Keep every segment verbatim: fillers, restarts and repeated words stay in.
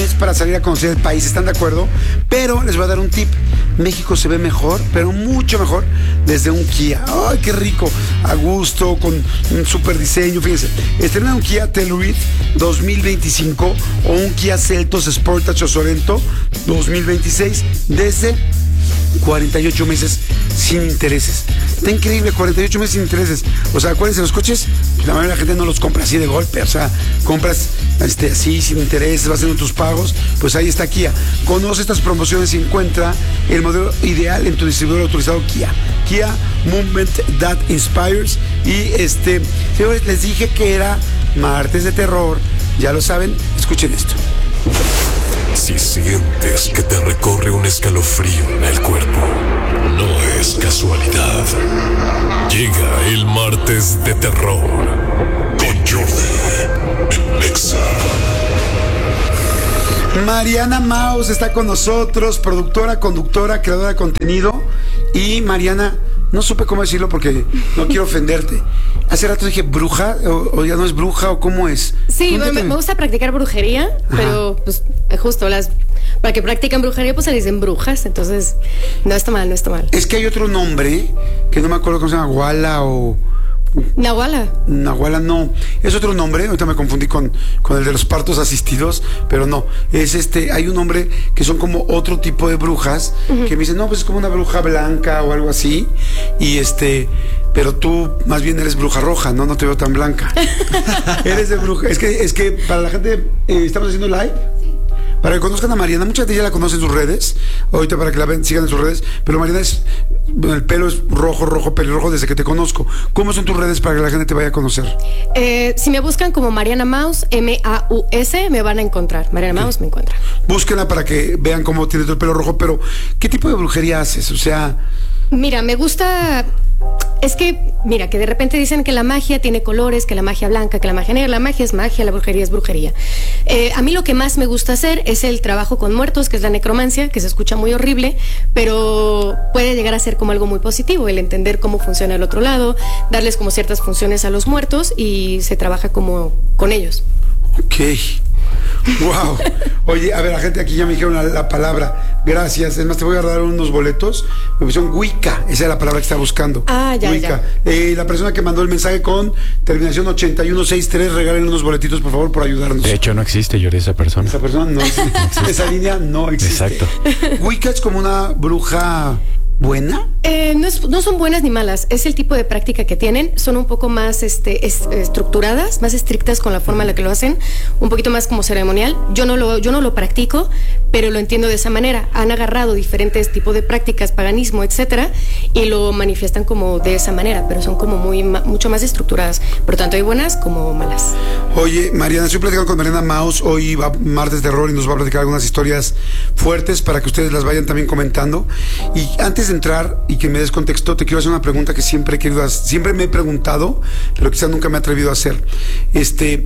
mes para salir a conocer el país, ¿están de acuerdo? Pero les voy a dar un tip. México se ve mejor, pero mucho mejor desde un Kia. ¡Ay, qué rico! A gusto, con un super diseño. Fíjense, estrenar un Kia Telluride dos mil veinticinco o un Kia Seltos Sportage o Sorento dos mil veintiséis desde cuarenta y ocho meses sin intereses. Está increíble, cuarenta y ocho meses sin intereses. O sea, acuérdense, los coches, la mayoría de la gente no los compra así de golpe. O sea, compras este, así, sin intereses, vas haciendo tus pagos. Pues ahí está Kia. Conoce estas promociones y encuentra el modelo ideal en tu distribuidor autorizado Kia. Kia Movement That Inspires. Y este, señores, les dije que era martes de terror. Ya lo saben, escuchen esto. Si sientes que te recorre un escalofrío en el cuerpo, no es casualidad. Llega el martes de terror con Jordi en Nexa. Mariana Maus está con nosotros, productora, conductora, creadora de contenido. Y Mariana, no supe cómo decirlo porque no quiero ofenderte. Hace rato dije bruja, o, o ya no es bruja, o cómo es. Sí, me, me gusta practicar brujería, ajá, pero pues justo las para que practican brujería pues se les dicen brujas, entonces no está mal, no está mal. Es que hay otro nombre que no me acuerdo cómo se llama, Guala o... Nahuala. Nahuala no, es otro nombre, ahorita me confundí con, con el de los partos asistidos, pero no, es este, hay un nombre que son como otro tipo de brujas, uh-huh, que me dicen, no, pues es como una bruja blanca o algo así, y este, pero tú más bien eres bruja roja, no, no te veo tan blanca. Eres de bruja, es que, es que para la gente, eh, estamos haciendo live. Para que conozcan a Mariana, mucha gente ya la conoce en sus redes, ahorita para que la ven, sigan en sus redes, pero Mariana es, el pelo es rojo, rojo, pelirrojo desde que te conozco. ¿Cómo son tus redes para que la gente te vaya a conocer? Eh, si me buscan como Mariana Maus, M A U S, me van a encontrar. Mariana Maus me encuentra. Búsquenla para que vean cómo tienes el pelo rojo, pero ¿qué tipo de brujería haces? O sea... Mira, me gusta... Es que, mira, que de repente dicen que la magia tiene colores, que la magia blanca, que la magia negra. La magia es magia, la brujería es brujería. Eh, a mí lo que más me gusta hacer es el trabajo con muertos, que es la necromancia, que se escucha muy horrible, pero puede llegar a ser como algo muy positivo, el entender cómo funciona el otro lado, darles como ciertas funciones a los muertos y se trabaja como con ellos. Ok. Wow. Oye, a ver, la gente aquí ya me dijeron la, la palabra. Gracias. Es más, te voy a dar unos boletos. Me pusieron Wicca. Esa es la palabra que estaba buscando. Ah, ya, Wicca. ya. Eh, la persona que mandó el mensaje con terminación ochenta y uno sesenta y tres, regalen unos boletitos, por favor, por ayudarnos. De hecho, no existe, yo esa persona. Esa persona no existe. No existe. Esa línea no existe. Exacto. Wicca es como una bruja... ¿buena? Eh, no, es, no son buenas ni malas, es el tipo de práctica que tienen, son un poco más este, es, estructuradas, más estrictas con la forma en la que lo hacen, un poquito más como ceremonial. Yo no lo, yo no lo practico, pero lo entiendo de esa manera. Han agarrado diferentes tipos de prácticas, paganismo, etcétera, y lo manifiestan como de esa manera, pero son como muy mucho más estructuradas. Por tanto, hay buenas como malas. Oye, Mariana, estoy platicando con Mariana Maus, hoy va martes de terror y nos va a platicar algunas historias fuertes para que ustedes las vayan también comentando. Y antes de entrar y que me des contexto, te quiero hacer una pregunta que siempre he querido hacer, siempre me he preguntado, pero quizás nunca me he atrevido a hacer. Este,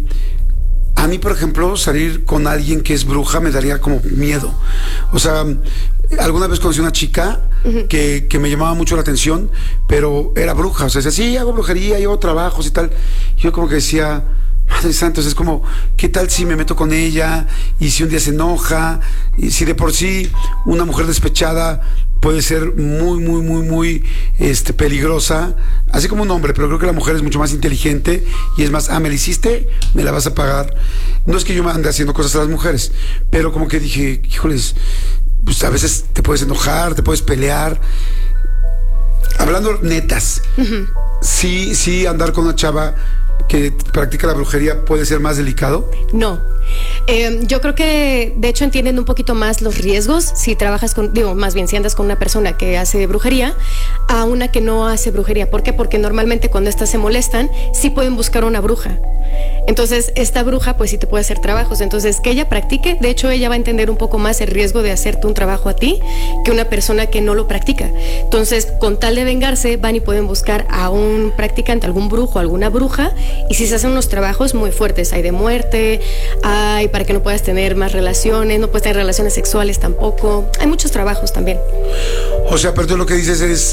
a mí, por ejemplo, salir con alguien que es bruja me daría como miedo. O sea, alguna vez conocí una chica uh-huh. que, que me llamaba mucho la atención, pero era bruja. O sea, decía, sí, hago brujería, llevo trabajos y tal. Yo como que decía... Madre santa, es como, ¿qué tal si me meto con ella? Y si un día se enoja, y si de por sí una mujer despechada puede ser muy, muy, muy, muy este, peligrosa, así como un hombre, pero creo que la mujer es mucho más inteligente y es más, ah, me la hiciste, me la vas a pagar. No es que yo me ande haciendo cosas a las mujeres, pero como que dije, híjoles, pues a veces te puedes enojar, te puedes pelear. Hablando netas, uh-huh. sí, sí, andar con una chava que practica la brujería puede ser más delicado. No. Eh, yo creo que de hecho entienden un poquito más los riesgos si trabajas con, digo, más bien si andas con una persona que hace brujería a una que no hace brujería. ¿Por qué? Porque normalmente cuando estas se molestan sí pueden buscar una bruja. Entonces esta bruja pues sí te puede hacer trabajos. Entonces que ella practique, de hecho ella va a entender un poco más el riesgo de hacerte un trabajo a ti que una persona que no lo practica. Entonces con tal de vengarse van y pueden buscar a un practicante, algún brujo, alguna bruja, y si se hacen unos trabajos muy fuertes, hay de muerte, hay para que no puedas tener más relaciones, no puedes tener relaciones sexuales tampoco, hay muchos trabajos también. O sea, pero tú lo que dices es,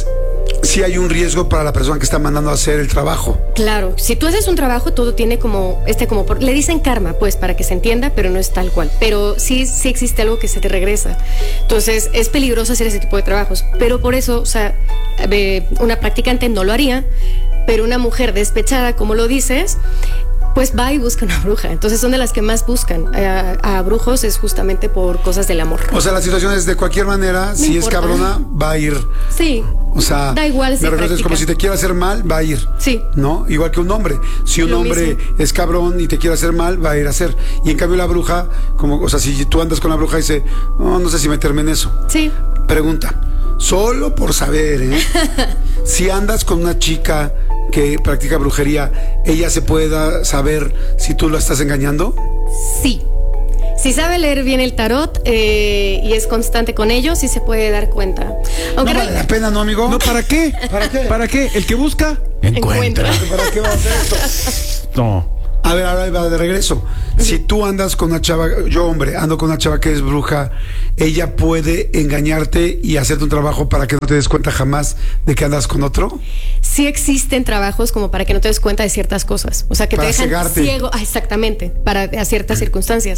sí hay un riesgo para la persona que está mandando a hacer el trabajo. Claro, si tú haces un trabajo, todo tiene como, este como, por, le dicen karma, pues, para que se entienda, pero no es tal cual. Pero sí, sí existe algo que se te regresa. Entonces, es peligroso hacer ese tipo de trabajos. Pero por eso, o sea, eh, una practicante no lo haría, pero una mujer despechada, como lo dices, pues va y busca una bruja. Entonces son de las que más buscan a, a brujos, es justamente por cosas del amor. O sea, la situación es de cualquier manera, no si importa. Es cabrona, va a ir. Sí. O sea, da igual si es como si te quiere hacer mal, va a ir. Sí. ¿No? Igual que un hombre. Si un Lo hombre mismo. es cabrón y te quiere hacer mal, va a ir a hacer. Y en cambio la bruja, como, o sea, si tú andas con la bruja y dice, no, no sé si meterme en eso. Sí. Pregunta, solo por saber, ¿eh? Si andas con una chica que practica brujería, ¿ella se puede saber si tú la estás engañando? Sí. Si sabe leer bien el tarot eh, y es constante con ello, sí se puede dar cuenta. Aunque no vale la pena, ¿no, amigo? No, ¿para qué? ¿Para qué? ¿Para qué? El que busca, encuentra. encuentra. ¿Para qué va a hacer eso? No. A ver, ahora va de regreso. Si tú andas con una chava, yo hombre, ando con una chava que es bruja, ella puede engañarte y hacerte un trabajo para que no te des cuenta jamás de que andas con otro. Sí existen trabajos como para que no te des cuenta de ciertas cosas. O sea, que para te dejan cegarte. ciego. Ah, exactamente, para a ciertas circunstancias.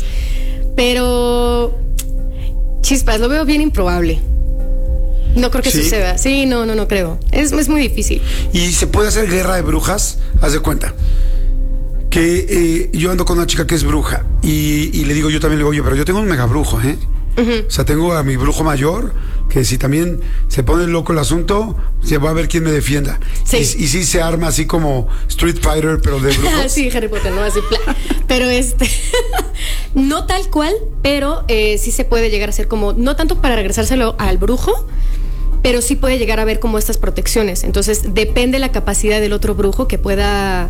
Pero, chispas, lo veo bien improbable. No creo que ¿Sí? suceda. Sí, no, no, no creo. Es, es muy difícil. ¿Y se puede hacer guerra de brujas? Haz de cuenta que eh, yo ando con una chica que es bruja y, y le digo, yo también le digo, oye, pero yo tengo un mega brujo, ¿eh? Uh-huh. O sea, tengo a mi brujo mayor, que si también se pone loco el asunto, se va a ver quién me defienda. Sí. Y, y sí se arma así como Street Fighter, pero de brujos. Sí, Harry Potter, ¿no? Así, pla. Pero este, no tal cual, pero eh, sí se puede llegar a ser como, no tanto para regresárselo al brujo, pero sí puede llegar a ver como estas protecciones. Entonces, depende la capacidad del otro brujo que pueda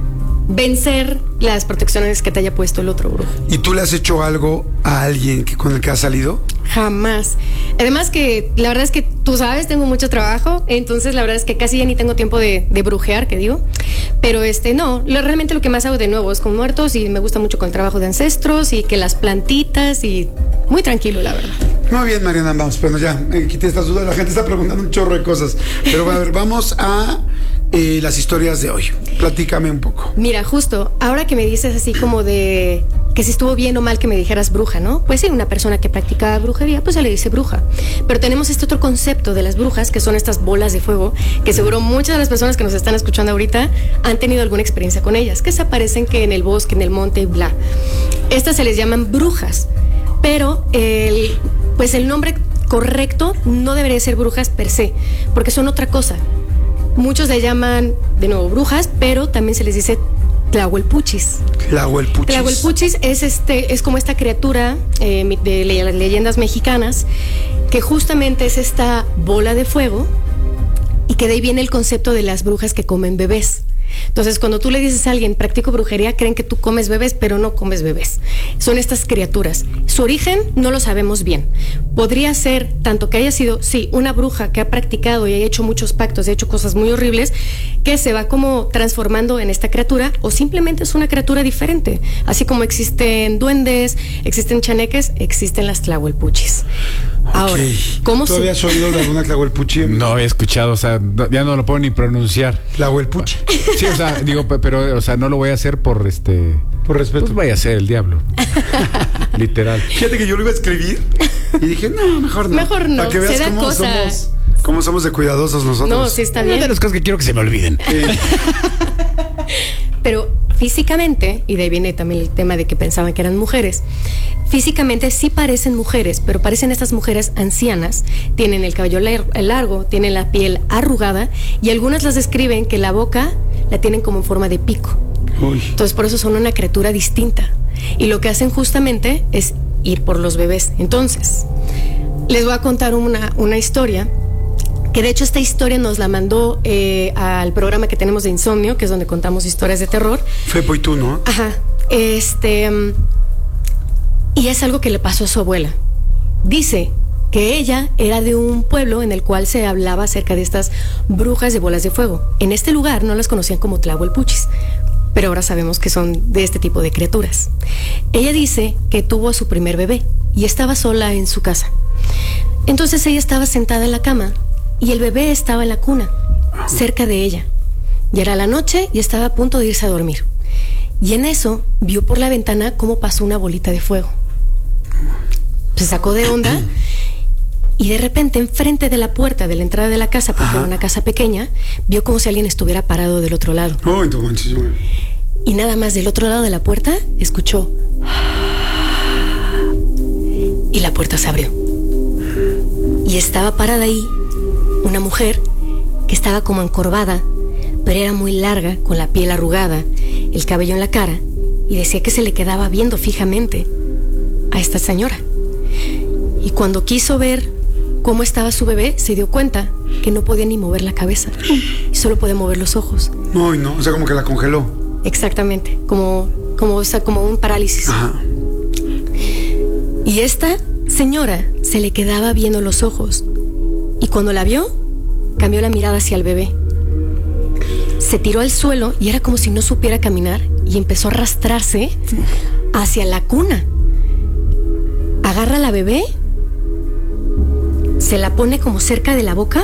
vencer las protecciones que te haya puesto el otro brujo. ¿Y tú le has hecho algo a alguien que con el que has salido? Jamás. Además que la verdad es que tú sabes, tengo mucho trabajo, entonces la verdad es que casi ya ni tengo tiempo de, de brujear, que digo. Pero este no, lo, realmente lo que más hago de nuevo es con muertos y me gusta mucho con el trabajo de ancestros y que las plantitas y muy tranquilo, la verdad. Muy bien, Mariana, vamos, bueno ya, eh, quité estas dudas, la gente está preguntando un chorro de cosas. Pero a ver, vamos a eh, las historias de hoy. Platícame un poco. Mira, justo, ahora que me dices así como de que si estuvo bien o mal que me dijeras bruja, ¿no? Pues sí, una persona que practica brujería, pues se le dice bruja. Pero tenemos este otro concepto de las brujas, que son estas bolas de fuego, que seguro muchas de las personas que nos están escuchando ahorita han tenido alguna experiencia con ellas, que se aparecen que en el bosque, en el monte y bla. Estas se les llaman brujas, pero el, pues el nombre correcto no debería ser brujas per se, porque son otra cosa. Muchos le llaman, de nuevo, brujas, pero también se les dice tlahuelpuchis. Tlahuelpuchis. Tlahuelpuchis es, este, es como esta criatura eh, de le- leyendas mexicanas, que justamente es esta bola de fuego, y que de ahí viene el concepto de las brujas que comen bebés. Entonces, cuando tú le dices a alguien, practico brujería, creen que tú comes bebés, pero no comes bebés. Son estas criaturas. Su origen no lo sabemos bien. Podría ser tanto que haya sido, sí, una bruja que ha practicado y ha hecho muchos pactos, y ha hecho cosas muy horribles, que se va como transformando en esta criatura, o simplemente es una criatura diferente. Así como existen duendes, existen chaneques, existen las tlahuelpuchis. Ahora, Okay. ¿cómo ¿Tú se...? habías oído de alguna tlahuelpuchi? No he escuchado, o sea, no- ya no lo puedo ni pronunciar. Tlahuelpuchi. Sí, o sea, digo, pe- pero, o sea, no lo voy a hacer por este. Por respeto. Pues vaya a ser el diablo. Literal. Fíjate que yo lo iba a escribir y dije, no, mejor no. Mejor no, Para que veas se da cómo cosa. somos, cómo somos de cuidadosos nosotros. No, sí está Una bien. de las cosas que quiero que se me olviden. Pero físicamente, y de ahí viene también el tema de que pensaban que eran mujeres, físicamente sí parecen mujeres, pero parecen estas mujeres ancianas, tienen el cabello lar- largo, tienen la piel arrugada, y algunas las describen que la boca la tienen como en forma de pico. Uy. Entonces por eso son una criatura distinta. Y lo que hacen justamente es ir por los bebés. Entonces, les voy a contar una, una historia, que de hecho esta historia nos la mandó eh, al programa que tenemos de Insomnio, que es donde contamos historias de terror. Fepo y tú, ¿no? Ajá. Este. mm, Y es algo que le pasó a su abuela. Dice que ella era de un pueblo en el cual se hablaba acerca de estas brujas de bolas de fuego. En este lugar no las conocían como tlahuelpuchis, pero ahora sabemos que son de este tipo de criaturas. Ella dice que tuvo a su primer bebé y estaba sola en su casa. Entonces ella estaba sentada en la cama y el bebé estaba en la cuna, cerca de ella. Ya era la noche y estaba a punto de irse a dormir. Y en eso vio por la ventana cómo pasó una bolita de fuego. Se sacó de onda y de repente enfrente de la puerta de la entrada de la casa, porque era una casa pequeña, vio como si alguien estuviera parado del otro lado. Ay, no manches, güey. Y nada más del otro lado de la puerta escuchó y la puerta se abrió. Y estaba parada ahí una mujer que estaba como encorvada, pero era muy larga, con la piel arrugada, el cabello en la cara, y decía que se le quedaba viendo fijamente a esta señora. Y cuando quiso ver cómo estaba su bebé, se dio cuenta que no podía ni mover la cabeza y solo podía mover los ojos. Ay, no, o sea, como que la congeló. Exactamente, como, como, o sea, como un parálisis. Ajá. Y esta señora se le quedaba viendo los ojos, y cuando la vio, cambió la mirada hacia el bebé. Se tiró al suelo y era como si no supiera caminar y empezó a arrastrarse hacia la cuna. Agarra a la bebé, se la pone como cerca de la boca